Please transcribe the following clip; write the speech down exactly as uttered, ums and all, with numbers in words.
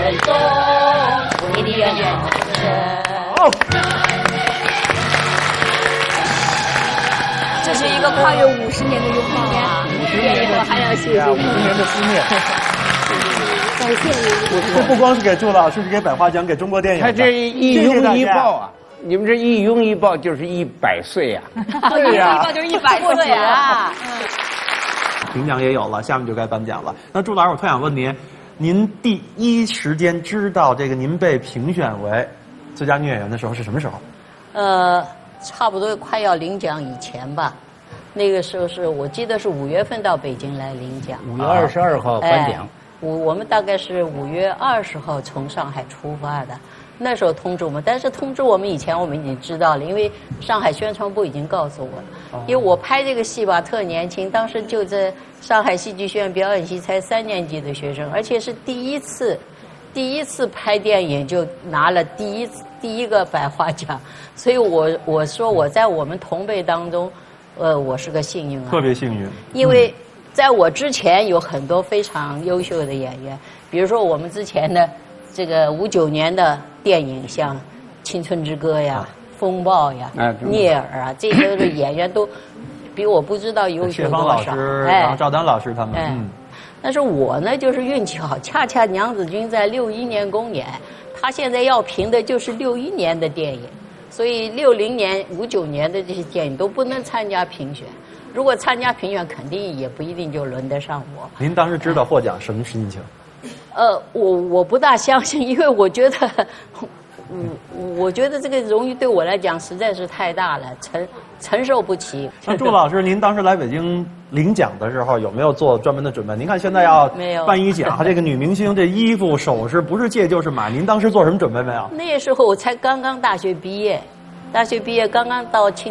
人中，为你愿愿哦。 这是一个跨越五十年的拥抱啊！ 五十年的还要谢谢五十年的思念。 感谢你。 这不光是给祝老师，是给百花奖，给中国电影。 他这一拥一抱啊！你们这一拥一抱就是一百岁啊！ 对呀，一抱就是一百岁啊！ 评奖也有了，下面就该颁奖了。那祝老师，我特想问您，您第一时间知道这个您被评选为最佳女演员的时候是什么时候？ 呃，差不多快要领奖以前吧。那个时候是我记得是五月份到北京来领奖。 五月二十二号颁奖。 我、哎、我们大概是五月二十号从上海出发的。那时候通知我们，但是通知我们以前我们已经知道了，因为上海宣传部已经告诉我了。因为我拍这个戏吧特年轻，当时就在上海戏剧学院表演系才三年级的学生，而且是第一次，第一次拍电影就拿了第一第一个百花奖，所以我我说我在我们同辈当中，呃，我是个幸运啊， 特别幸运， 因为在我之前有很多非常优秀的演员，比如说我们之前的。这个五九年的电影，像《青春之歌》呀、《风暴》呀、《聂耳》啊，这些的演员都比我不知道优秀多少。 谢芳老师，然后赵丹老师他们。嗯。 但是我呢，就是运气好，恰恰娘子军在六一年公演，他现在要评的就是六一年的电影，所以六零年、五九年的这些电影都不能参加评选。如果参加评选，肯定也不一定就轮得上我。 您当时知道获奖什么心情？ 呃，我我不大相信，因为我觉得，我我觉得这个荣誉对我来讲实在是太大了，承承受不起。 那祝老师，您当时来北京领奖的时候，有没有做专门的准备？您看现在要颁一奖，这个女明星这衣服首饰不是借就是买，您当时做什么准备没有？ 那时候我才刚刚大学毕业，大学毕业刚刚到青。